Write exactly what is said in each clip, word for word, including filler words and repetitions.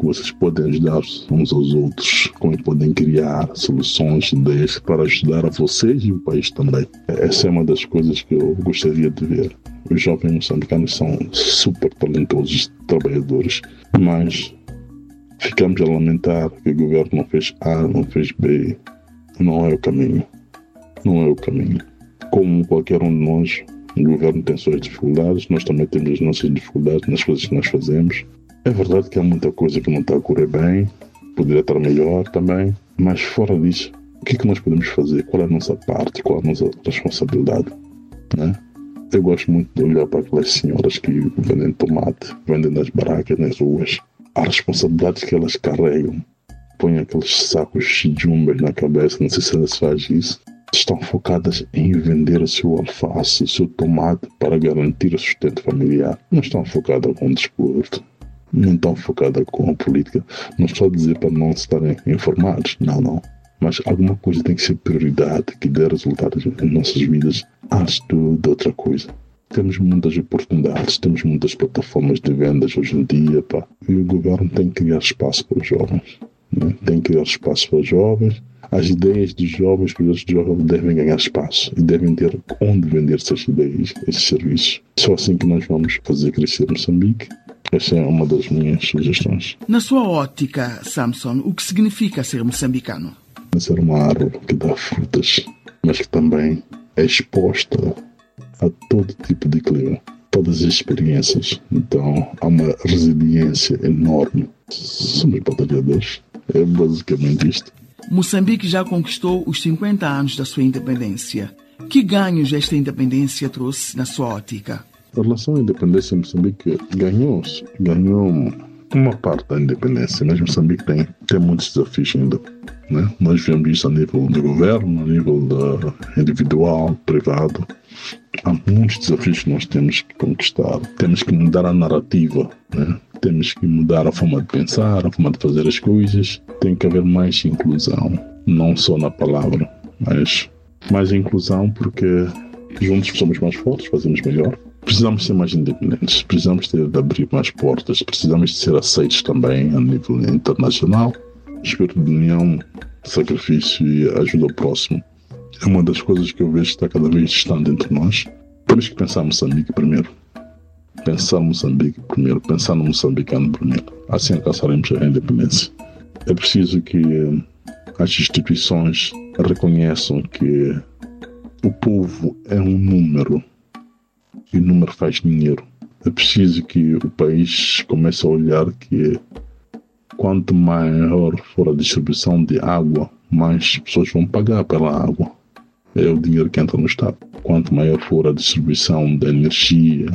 que vocês podem ajudar uns aos outros, como podem criar soluções, ideias para ajudar a vocês e o país também. Essa é uma das coisas que eu gostaria de ver. Os jovens moçambicanos são super talentosos trabalhadores, mas ficamos a lamentar que o governo não fez A, não fez B. Não é o caminho. Não é o caminho. Como qualquer um de nós, o governo tem suas dificuldades, nós também temos as nossas dificuldades nas coisas que nós fazemos. É verdade que há muita coisa que não está a correr bem, poderia estar melhor também, mas fora disso, o que é que nós podemos fazer? Qual é a nossa parte? Qual é a nossa responsabilidade? Né? Eu gosto muito de olhar para aquelas senhoras que vendem tomate, vendem nas barracas, nas ruas. As responsabilidades que elas carregam, põem aqueles sacos de jumbas na cabeça, não sei se elas fazem isso. Estão focadas em vender o seu alface, o seu tomate para garantir o sustento familiar. Não estão focadas com o desporto, não estão focadas com a política. Não estou a dizer para não estarem informados, não, não. Mas alguma coisa tem que ser prioridade, que dê resultados em nossas vidas antes de, de outra coisa. Temos muitas oportunidades, temos muitas plataformas de vendas hoje em dia, pá. E o governo tem que criar espaço para os jovens, né? Tem que criar espaço para os jovens. As ideias dos jovens, os projetos dos jovens devem ganhar espaço e devem ter onde vender essas ideias, esses serviços. Só assim que nós vamos fazer crescer Moçambique. Essa é uma das minhas sugestões. Na sua ótica, Samson, o que significa ser moçambicano? Ser uma árvore que dá frutas, mas que também é exposta a todo tipo de clima, todas as experiências. Então há uma resiliência enorme. Somos batalhadores. É basicamente isto. Moçambique já conquistou os cinquenta anos da sua independência. Que ganhos esta independência trouxe na sua ótica? Em relação à independência, Moçambique ganhou-se, ganhou uma parte da independência, mas Moçambique tem, tem muitos desafios ainda. Né? Nós vemos isso a nível do governo, a nível da individual, privado. Há muitos desafios que nós temos que conquistar. Temos que mudar a narrativa, né? Temos que mudar a forma de pensar, a forma de fazer as coisas. Tem que haver mais inclusão, não só na palavra, mas mais inclusão, porque juntos somos mais fortes, fazemos melhor. Precisamos ser mais independentes, precisamos ter de abrir mais portas, precisamos de ser aceitos também a nível internacional. Espírito de união, sacrifício e ajuda ao próximo é uma das coisas que eu vejo que está cada vez distante entre nós. Temos que pensar Moçambique primeiro. Pensar Moçambique primeiro, pensar no moçambicano primeiro. Assim alcançaremos a independência. É preciso que as instituições reconheçam que o povo é um número e o número faz dinheiro. É preciso que o país comece a olhar que quanto maior for a distribuição de água, mais pessoas vão pagar pela água. É o dinheiro que entra no Estado. Quanto maior for a distribuição da energia,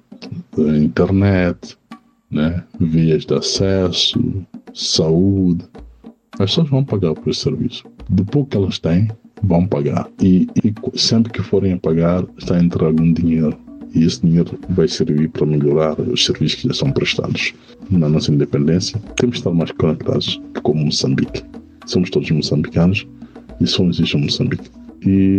da internet, né, vias de acesso, saúde, as pessoas vão pagar por esse serviço. Do pouco que elas têm, vão pagar. E, e sempre que forem a pagar, está a entrar algum dinheiro. E esse dinheiro vai servir para melhorar os serviços que já são prestados. Na nossa independência, temos de estar mais conectados como Moçambique. Somos todos moçambicanos e só existe um Moçambique. E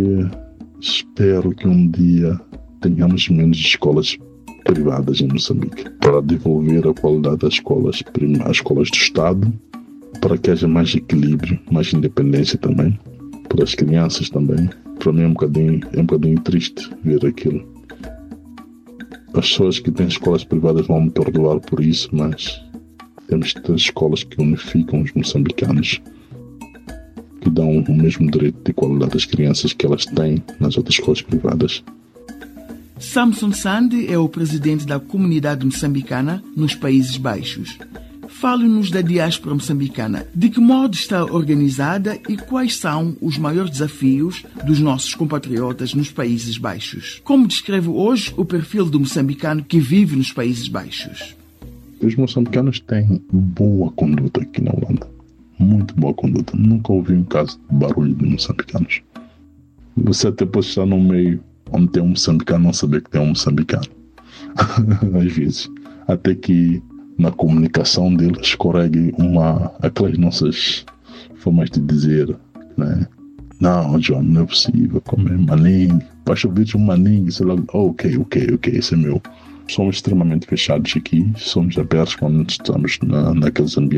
espero que um dia tenhamos menos escolas privadas em Moçambique para devolver a qualidade das escolas, às escolas do Estado, para que haja mais equilíbrio, mais independência também, para as crianças também. Para mim é um bocadinho, é um bocadinho triste ver aquilo. As pessoas que têm escolas privadas vão me perdoar por isso, mas temos que ter escolas que unificam os moçambicanos, que dão o mesmo direito de igualdade às crianças que elas têm nas outras escolas privadas. Samson Sandi é o presidente da comunidade moçambicana nos Países Baixos. Fale-nos da diáspora moçambicana. De que modo está organizada e quais são os maiores desafios dos nossos compatriotas nos Países Baixos? Como descreve hoje o perfil do moçambicano que vive nos Países Baixos? Os moçambicanos têm boa conduta aqui na Holanda. Muito boa conduta. Nunca ouvi um caso de barulho de moçambicanos. Você até pode estar num meio onde tem um moçambicano não saber que tem um moçambicano. Às vezes. Até que na comunicação deles escorregue uma, aquelas nossas formas de dizer, né? Não, João, não é possível comer maningue. Basta ouvir um maningue, sei lá, oh, ok, ok, ok, esse é meu. Somos extremamente fechados aqui, somos abertos quando estamos na, naqueles ambientes